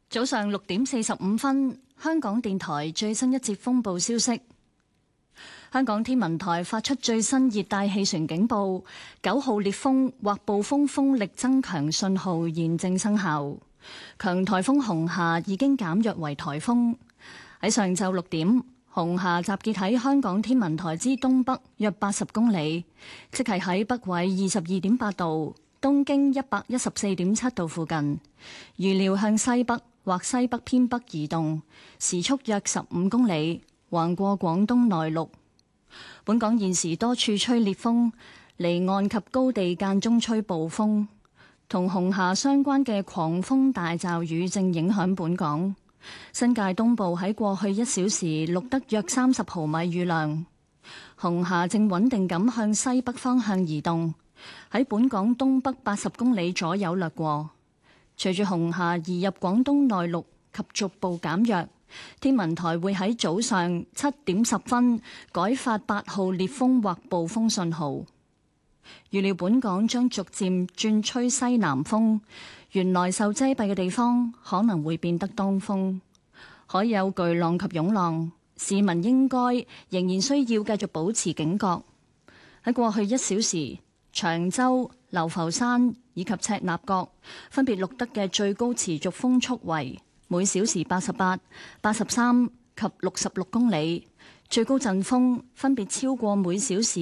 早上6:45，香港電台最新一節風暴消息。香港天文台發出最新熱帶氣旋警報，9號烈風或暴風風力增強信號現正生效。強颱風紅霞已經減弱為颱風。喺上晝6點，紅霞集結喺香港天文台之東北約80公里，即係喺北緯22.8度、東經114.7度附近。預料向西北或西北偏北移動，時速約15公里，橫過廣東內陸。本港現時多處吹烈風，離岸及高地間中吹暴風，同紅霞相關嘅狂風大驟雨正影響本港。新界東部喺過去1小時錄得約30毫米雨量。紅霞正穩定咁向西北方向移動，喺本港東北80公里左右掠過。隨住紅霞移入廣東內陸及逐步減弱，天文台會喺早上7點10分改發8號烈風或暴風信號。預料本港將逐漸轉吹西南風，原來受遮蔽嘅地方可能會變得當風，海有巨浪及湧浪，市民應該仍然需要繼續保持警覺。喺過去1小時，長洲、流浮山以及赤鱲角分別錄得嘅最高持續風速為每小時88、83及66公里，最高陣風分別超過每小時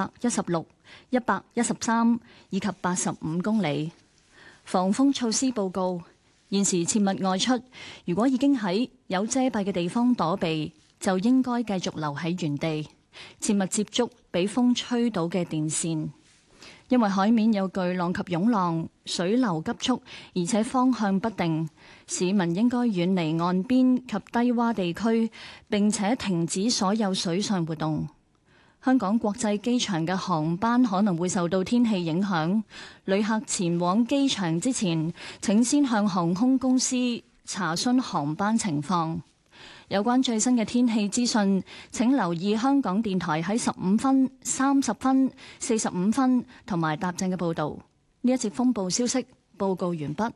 116、113以及85公里。防風措施報告：現時切勿外出，如果已經喺有遮蔽嘅地方躲避，就應該繼續留喺原地，切勿接觸被風吹倒嘅電線。因為海面有巨浪及湧浪，水流急速，而且方向不定，市民應該遠離岸邊及低洼地區，並且停止所有水上活動。香港國際機場嘅航班可能會受到天氣影響，旅客前往機場之前，請先向航空公司查詢航班情況。有關最新嘅天氣資訊，請留意香港電台喺15分、30分、45分同埋踏正嘅報導。呢一節風暴消息報告完畢。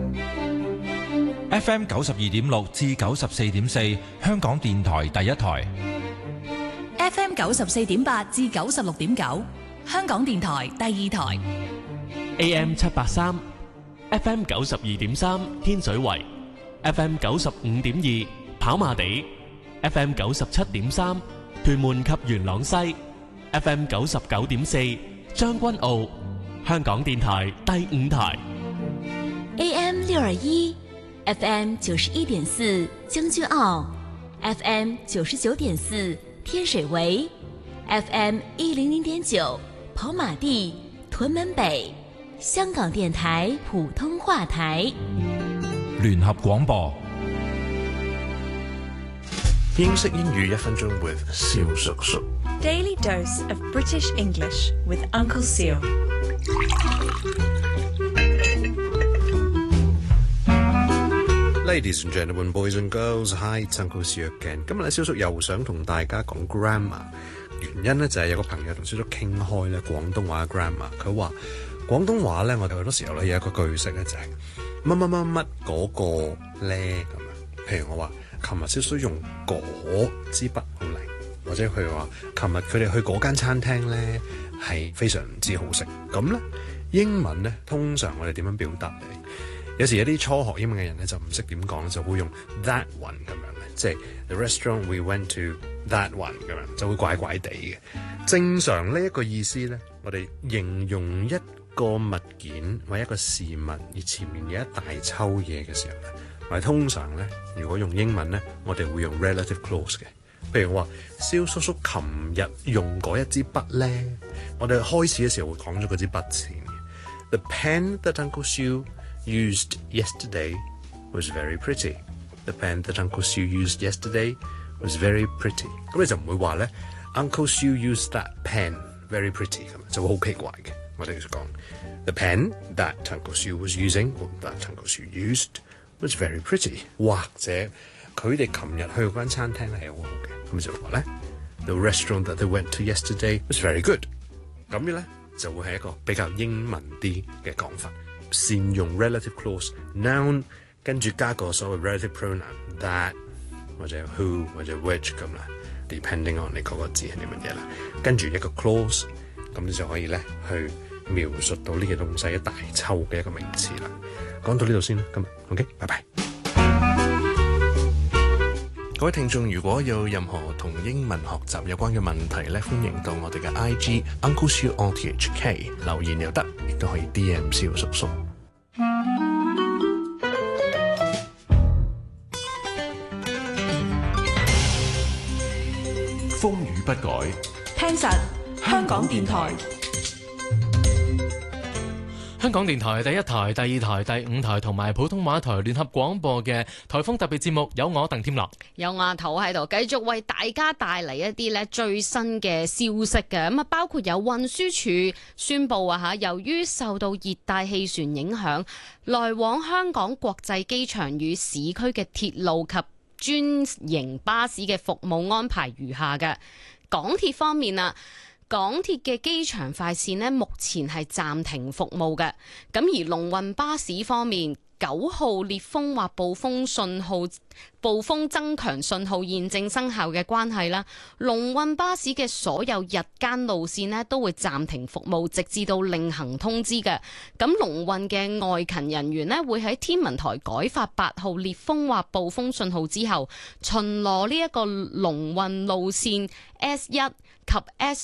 FM 92.6至94.4，香港電台第一台。 FM 94.8至96.9，香港電台第二台。 AM 783 FM 92.3，天水圍 FM 95.2。跑馬地 FM 97.3，屯門及元朗西 FM 99.4，將軍澳，香港電台第五台 AM 621 FM 91.4，將軍澳 FM 99.4，天水圍 FM 100.9，跑馬地，屯門北，香港電台普通話台。 聯合廣播。 英式英語1分鐘 with 蕭叔叔。 Daily dose of British English with Uncle Seal. Ladies and gentlemen, boys and girls, hi, it's Uncle Seal again. 今日咧，蕭叔又想同大家講 grammar。原因咧就係有個朋友同蕭叔傾開咧廣東話 grammar。佢話廣東話咧，我哋好多時候咧有一個句式咧就係乜乜乜乜嗰個咧咁樣。譬如我話，琴日蕭叔用嗰支筆好靚，或者佢話琴日佢哋去嗰間餐廳咧係非常之好食。咁咧英文咧通常我哋點樣表達咧？有時有啲初學英文嘅人咧就唔識點講，就會用 that one 咁樣嘅，即係 the restaurant we went to that one 咁樣，就會怪怪地嘅。正常呢一個意思咧，我哋形容一個物件或一個事物而前面有一大抽嘢嘅時候咧，我哋通常咧如果用英文咧，我哋會用 relative clause 嘅。譬如我話蕭叔叔琴日用嗰一支筆咧，我哋開始嘅時候會講咗嗰支筆先。The pen that Uncle Sue used yesterday was very pretty. The pen that Uncle Sue used yesterday was very pretty. 咁你就唔會話咧 Uncle Sue used that pen very pretty 咁，就會好奇怪嘅。我哋就講 The pen that Uncle Sue was using, or that Uncle Sue used, was very pretty. 或者佢哋琴日去嗰間餐廳係好好嘅，咁就話咧 The restaurant that they went to yesterday was very good. 咁樣咧就會係一個比較英文啲嘅講法。善用 relative clause noun 跟住加個所謂 relative pronoun that 或者 who 或者 which 咁啦，depending on 你嗰個字係啲乜嘢啦。跟住一個 clause， 咁你就可以咧去描述到呢個東西一大抽嘅一個名詞啦。講到呢度先啦，今日 OK， 拜拜。各位聽眾，如果有任何同英文學習有關嘅問題咧，歡迎到我哋嘅 IG Uncle Siu on THK 留言又得，亦都可以 DM 蕭叔叔。 風雨不改， 聽實香港電台。 香港電台第一台、第二台、第五台同埋普通話台聯合廣播嘅颱風特別節目，有我鄧添樂， 有阿頭喺度，繼續為大家帶嚟一啲咧最新嘅消息嘅。咁啊，包括有運輸署宣布啊，由於受到熱帶氣旋影響，來往香港國際機場與市區嘅鐵路及專營巴士嘅服務安排如下嘅。港鐵方面啊，港鐵嘅機場快線呢，目前係暫停服務嘅。咁而龍運巴士方面，9號烈風或暴風增強信號現正生效嘅關係啦，龍運巴士嘅所有日間路線呢都會暫停服務，直至到另行通知嘅。咁龍運嘅外勤人員呢會喺天文台改發8號烈風或暴風信號之後，巡邏呢一個龍運路線 S1 及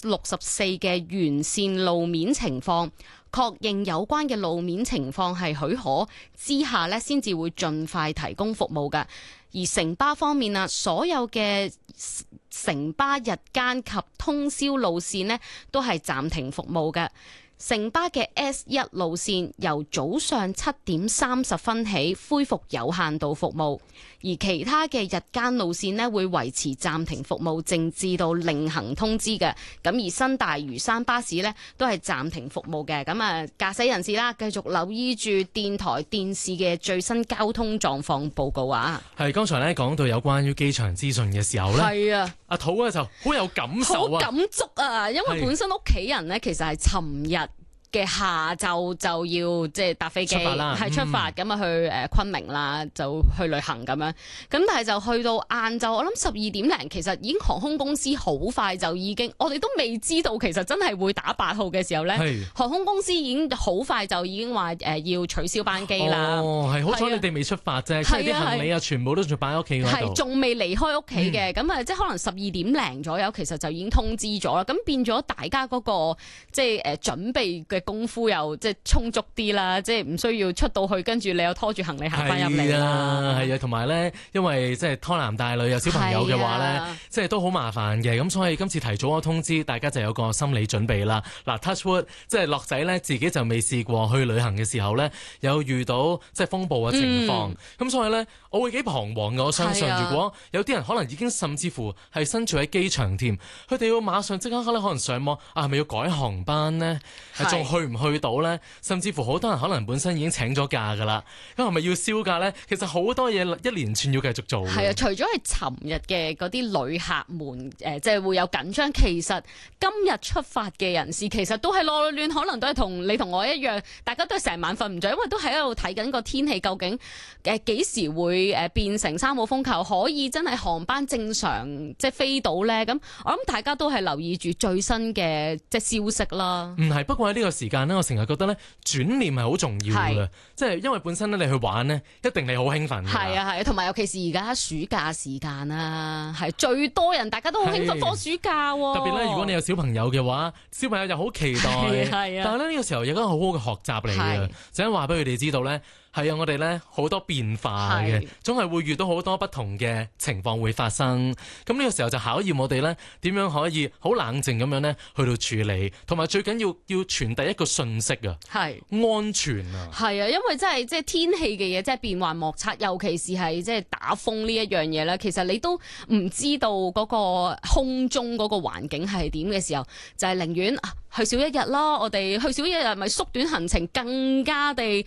S64 嘅沿線路面情況，確認有關嘅路面情況係許可之下呢，先至會盡快提供服務嘅。而城巴方面啊，所有嘅城巴日間及通宵路線呢都係暫停服務嘅。城巴嘅 S1 路線由早上7點30分起恢復有限度服務，而其他嘅日間路線呢會維持暫停服務，直至到另行通知嘅。咁而新大嶼山巴士呢都係暫停服務嘅。咁啊，駕駛人士啦，繼續留意住電台、電視嘅最新交通狀況報告啊。 係剛才咧講到有關於機場資訊嘅時候咧，係啊，阿土咧就好有感受啊， 好感觸啊，因為本身屋企人呢其實係尋日嘅下晝就要即係搭飛機係出發咁啊去昆明啦，就去旅行咁樣。咁但係就去到晏晝，我諗12點零，其實已經航空公司好快就已經，我哋都未知道其實真係會打8號嘅時候呢，航空公司已經好快就已經話要取消班機啦。 哦，係好彩你哋未出發啫，即係啲行李啊全部都仲擺喺屋企嗰度， 係仲未離開屋企嘅。咁啊即係可能12點零左右，其實就已經通知咗啦。咁變咗大家嗰個即係準備嘅功夫又即係充足啲啦，即係唔需要出到去，跟住你又拖住行李行翻入嚟啦。係啊，同埋咧，因為即係拖男帶女有小朋友嘅話咧，即係都好麻煩嘅。咁所以今次提早咗通知，大家就有個心理準備啦。嗱 ，touch wood， 即係樂仔咧自己就未試過去旅行嘅時候咧，有遇到即係風暴嘅情況。咁所以咧，我會幾彷徨嘅。我相信如果有啲人可能已經甚至乎係身處喺機場添，佢哋要馬上即刻可能上網啊，係咪要改航班呢？係仲去唔去到呢？甚至乎好多人可能本身已經請咗假㗎啦，咁係咪要銷假呢？其實好多嘢一連串要繼續做。係啊， 除咗係尋日嘅嗰啲旅客們即係會有緊張，其實今日出發嘅人士其實都係囉攣，可能都係同你同我一樣，大家都係成晚瞓唔着，因為都喺度睇緊個天氣究竟幾時會變成3號風球，可以真係航班正常即係飛到呢？咁我諗大家都係留意住最新嘅即係消息啦。 唔係，不過喺呢個時間呢，我成日覺得呢轉念係好重要嘅，即係因為本身咧你去玩呢，一定你好興奮嘅。係啊係啊，同埋尤其是而家暑假時間啊，係最多人，大家都好興奮放暑假喎。 特別咧，如果你有小朋友嘅話，小朋友又好期待。係啊，但係咧呢個時候有一個好好嘅學習嚟嘅，就係話俾佢哋知道咧。係啊，我哋咧好多變化嘅，總係會遇到好多不同嘅情況會發生。咁呢個時候就考驗我哋咧點樣可以好冷靜咁樣咧去到處理，同埋最緊要傳遞一個訊息啊，係安全啊。係啊，因為真係即係天氣嘅嘢，即係變幻莫測，尤其是係即係打風呢一樣嘢咧，其實你都唔知道嗰個空中嗰個環境係點嘅時候，就係寧願去少一日啦。我哋去少一日，咪縮短行程，更加地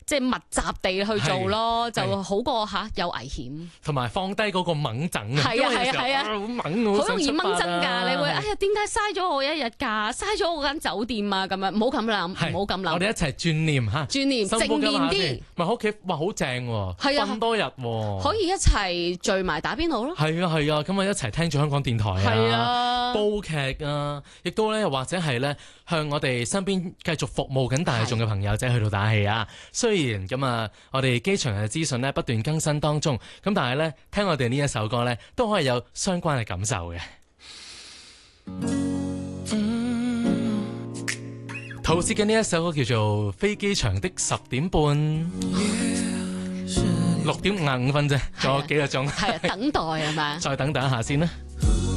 即係密集地去做咯，就好過有危險。 同埋放低嗰個掹憎啊， 係啊係啊， 好掹， 好容易掹憎㗎。你會哎呀點解嘥咗我一日假，嘥咗我間酒店啊咁樣，唔好咁諗，唔好咁諗。 我哋一齊轉念嚇， 轉念正面啲。 咪喺屋企哇好正喎，瞓多日喎， 可以一齊聚埋打邊爐咯。 係啊，咁啊一齊聽住香港電台啊，煲劇啊，亦都咧或者係咧向我哋身邊繼續服務緊大眾嘅朋友仔去到打氣啊。雖然咁啊，我哋機場嘅資訊咧不斷更新當中，咁但係咧聽我哋呢一首歌咧都可以有相關嘅感受嘅。陶喆嘅呢一首歌叫做《飛機場的10點半》，6點55分啫，仲有幾個鐘。 係啊，等待係咪？ 再等一下先啦。